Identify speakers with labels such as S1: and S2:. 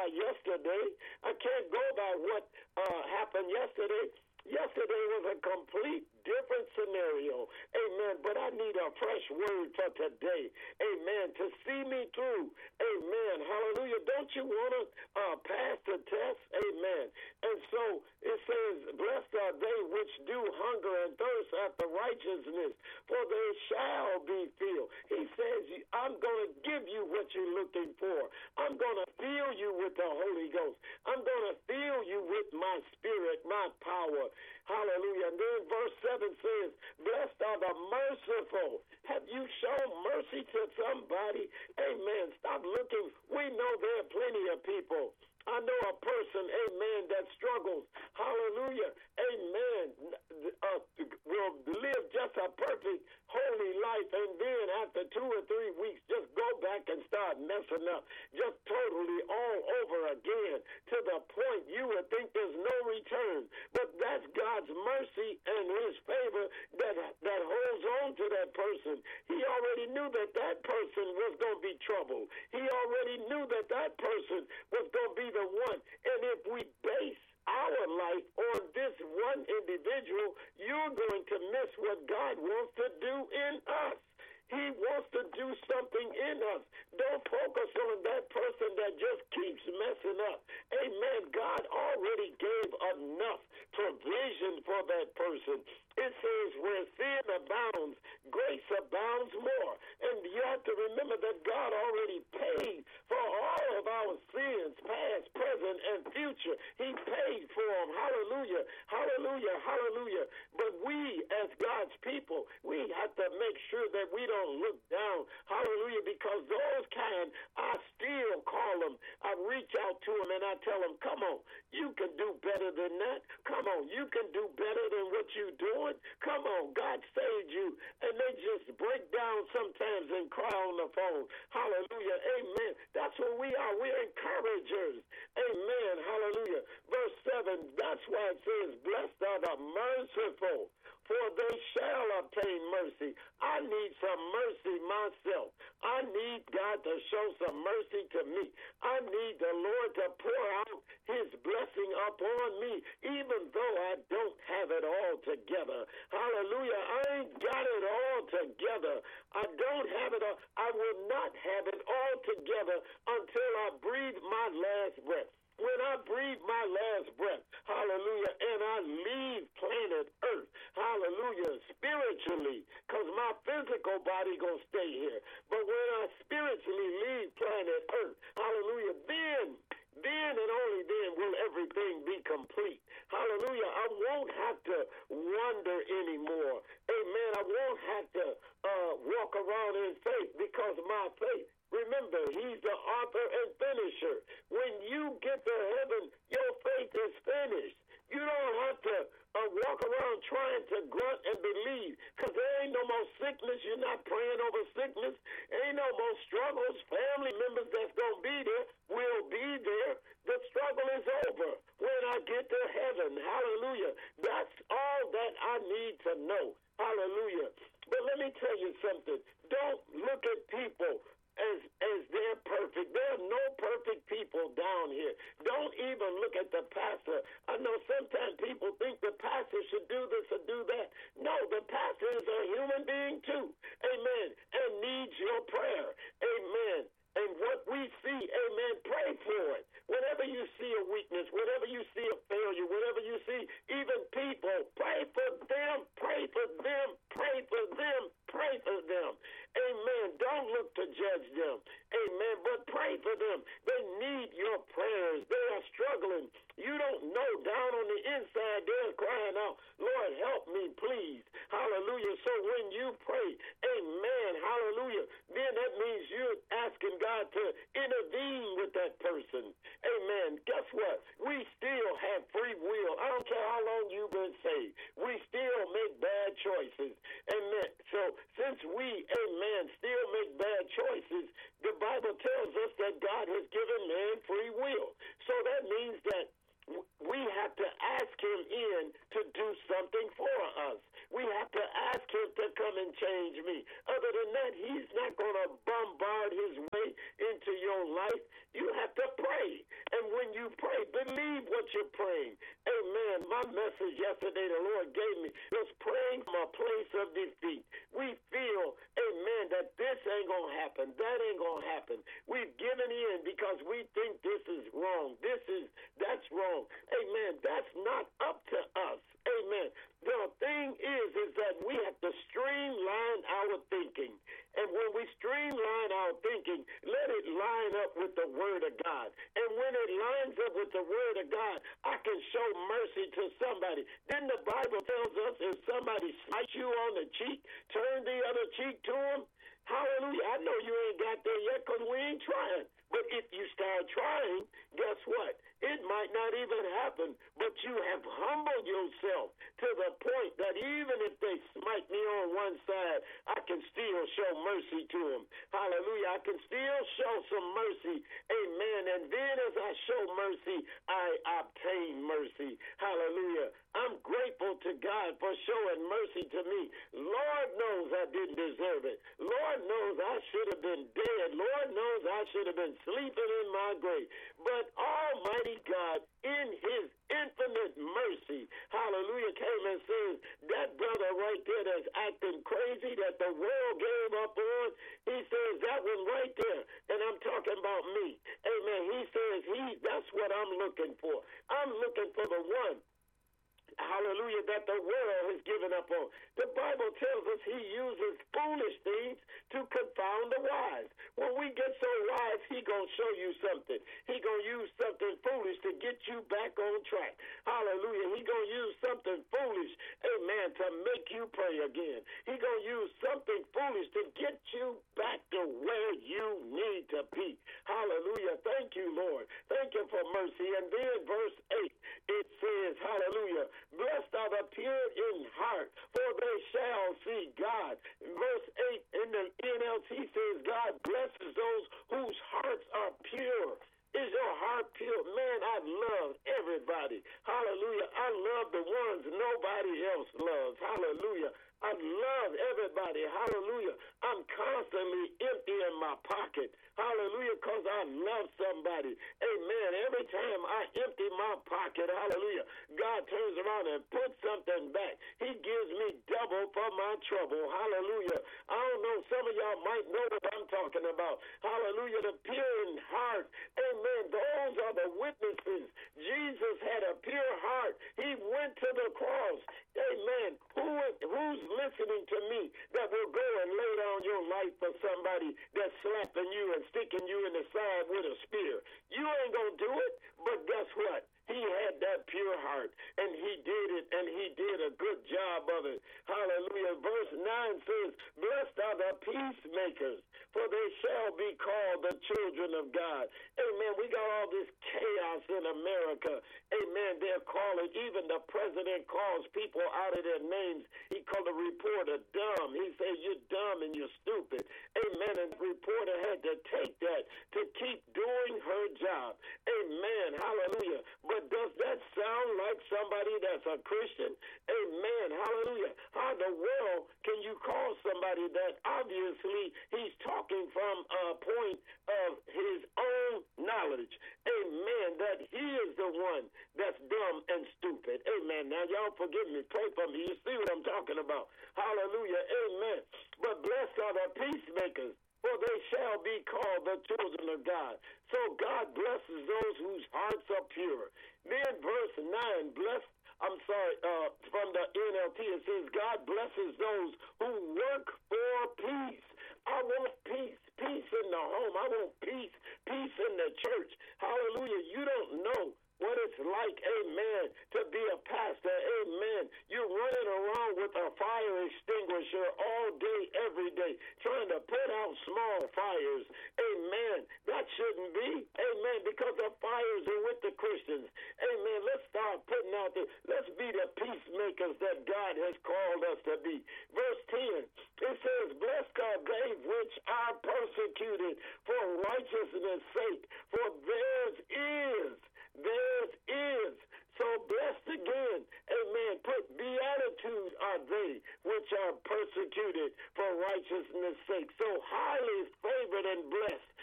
S1: by yesterday. I can't go by what happened yesterday. Yesterday was a complete different scenario. Amen. But I need a fresh word for today. Amen. To see me through. Amen. Hallelujah. Don't you want to pass the test? Amen. And so it says, blessed are they which do hunger and thirst after righteousness, for they shall be filled. He says, I'm going to give you what you're looking for. I'm going to fill you with the Holy Ghost. I'm going to fill you with my spirit, my power. Hallelujah. And then verse 7 says, blessed are the merciful. Have you shown mercy to somebody? Amen. Stop looking. We know there are plenty of people. I know a person, amen, that struggles. Hallelujah. Amen. Will live just a perfect, holy life. And then after 2 or 3 weeks, just go back and start messing up. Just totally all over again to the point you would think there's no return. But that's God's mercy and his favor that holds on to that person. He already knew that that person was going to be troubled. He already knew that that person was going to be the one. And if we base our life on this one individual, you're going to miss what God wants to do in us. He wants to do something in us. Don't focus on that person that just keeps messing up. Amen. God already gave enough provision for that person. It says where sin abounds, grace abounds more. And you have to remember that God already paid for all of our sins, past, present, and future. He paid for them. Hallelujah. Hallelujah. Hallelujah. But we, as God's people, we have to make sure that we don't look down. Hallelujah. Because those kind, I still call them. I reach out to them and I tell them, come on, you can do better than that. Come on, you can do better than what you're doing. Come on, God saved you. And they just break down sometimes and cry on the phone. Hallelujah. Amen. That's what we are. We're encouragers. Amen. Hallelujah. Verse 7, that's why it says, blessed are the merciful, for they shall obtain mercy. I need some mercy myself. I need God to show some mercy to me. I need the Lord to pour out his blessing upon me, even though I don't have it all together. Hallelujah. I ain't got it all together. I don't have it all. I will not have it all together until I breathe my last breath. When I breathe my last breath, hallelujah, and I leave planet Earth, hallelujah, spiritually, because my physical body going to stay here. But when I spiritually leave planet Earth, hallelujah, then and only then will everything be complete. Hallelujah. I won't have to wonder anymore. Amen. I won't have to walk around in faith because my faith, remember, he's the author and finisher. When you get to heaven, your faith is finished. You don't have to walk around trying to grunt and believe because there ain't no more sickness. You're not praying over sickness. Ain't no more struggles. Family members that's going to be there will be there. The struggle is over when I get to heaven. Hallelujah. That's all that I need to know. Hallelujah. But let me tell you something. Don't look at people as they're perfect. There are no perfect people down here. Don't even look at the pastor. I know sometimes people think the pastor should do this or do that. No, the pastor is a human being too. Amen. And needs your prayer. Amen. And what we see, amen, pray for it. Whenever you see a weakness, whenever you see a failure, whenever you see even people, pray for them, pray for them, pray for them, pray for them. Amen. Don't look to judge them. Amen. But pray for them. They need your prayers. They are struggling. You don't know down on the inside they're crying out, Lord, help me, please. Hallelujah. So when you pray, amen, hallelujah, then that means you're asking God to intervene with that person. Amen. Guess what? We still have free will. I don't care how long you've been saved. We still make bad choices. Amen. So since we, amen, still make bad choices, the Bible tells us that God has given man free will. So that means that we have to ask him in to do something for us. We have to ask him to come and change me. Other than that, he's not going to bombard his way into your life. You have to pray. And you pray, believe what you're praying. Amen. My message yesterday the Lord gave me was praying from a place of defeat. We feel, amen, that this ain't going to happen. That ain't going to happen. We've given in because we think this is wrong. That's wrong. Amen. That's not up to us. Amen. The thing is that we have to streamline our thinking. And when we streamline our thinking, let it line up with the Word of God. And when it lines up with the Word of God, I can show mercy to somebody. Then the Bible tells us if somebody smites you on the cheek, turn the other cheek to them. Hallelujah. I know you ain't got there yet because we ain't trying. But if you start trying, guess what? It might not even happen, but you have humbled yourself to the point that even if they smite me on one side, I can still show mercy to them. Hallelujah. I can still show some mercy. Amen. And then as I show mercy, I obtain mercy. Hallelujah. I'm grateful to God for showing mercy to me. Lord knows I didn't deserve it. Lord knows I should have been dead. Lord knows I should have been sleeping in my grave. But Almighty God, in his infinite mercy, hallelujah, came and says, that brother right there that's acting crazy, that the world gave up on, he says, that one right there, and I'm talking about me. Amen. He says, that's what I'm looking for. I'm looking for the one, hallelujah, that the world has given up on. The Bible tells us he uses foolish things to confound the wise. When we get so wise, he going to show you something. He going to use something foolish to get you back on track. Hallelujah. He going to use something foolish, amen, to make you pray again. He going to use something foolish to get you back to where you need to be. Hallelujah. Thank you, Lord. Thank you for mercy. And then verse 8, it says, hallelujah, blessed are the pure in heart, for they shall see God. Verse 8 in the NLT says, God blesses those whose hearts are pure. Is your heart pure? Man, I love everybody. Hallelujah. I love the ones nobody else loves. Hallelujah. I love everybody. Hallelujah. I'm constantly empty in my pocket. Hallelujah, because I love somebody. Amen. Every time I empty my pocket, hallelujah, God turns around and puts something back. He gives me double for my trouble. Hallelujah. I don't know, some of y'all might know what I'm talking about. Hallelujah, the pure in heart. Amen. Those are the witnesses. Jesus had a pure heart. He went to the cross. Amen. Who's listening to me that will go and lay down your life for somebody that's slapping you and sticking you in the side with a spear? You ain't going to do it, but guess what? He had that pure heart, and he did it, and he did a good job of it. Hallelujah. Verse 9 says, blessed are the peacemakers, for they shall be called the children of God. Amen. We got all this chaos in America. Amen. They're calling, even the president calls people out of their names. He called a reporter dumb. He said, you're dumb and you're stupid. Amen. And the reporter had to take that to keep doing her job. Amen. Hallelujah. But does that sound like somebody that's a Christian? Amen. Hallelujah. How in the world can you call somebody that obviously he's talking from a point of his own knowledge? Amen. That he is the one that's dumb and stupid. Amen. Now, y'all forgive me. Pray for me. You see what I'm talking about. Hallelujah. Amen. But blessed are the peacemakers, for they shall be called the children of God. So God blesses those whose hearts are pure. Then verse 9, from the NLT, it says, God blesses those who work for peace. I want peace. Peace in the home. I want peace. Peace in the church. Hallelujah. You don't know what it's like, amen, to be a pastor, amen. You're running around with a fire extinguisher all day, every day, trying to put out small fires, amen. That shouldn't be, amen, because the fires are with the Christians, amen. Let's start putting out let's be the peacemakers that God has called us to be. Verse 10, it says, blessed are they which are persecuted for righteousness' sake, for theirs is. So blessed again, amen. Put beatitude are they which are persecuted for righteousness' sake. So highly favored and blessed